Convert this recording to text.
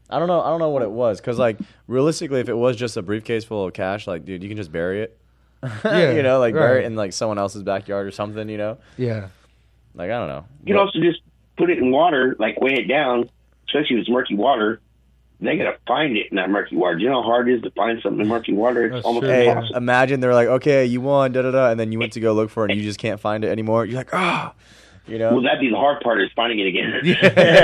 I don't know what it was, because like realistically, if it was just a briefcase full of cash, like dude, you can just bury it. Yeah, you know, like right. bury it in like someone else's backyard or something. You know, Yeah. like I don't know. You can also just put it in water, like weigh it down, especially if it's murky water. They gotta find it in that murky water. Do you know how hard it is to find something in murky water? It's That's almost true. Hey, impossible. imagine they're like, okay, you won, da da da, and then you went to go look for it and you just can't find it anymore. You're like, you know. Well, that'd be the hard part is finding it again. Yeah.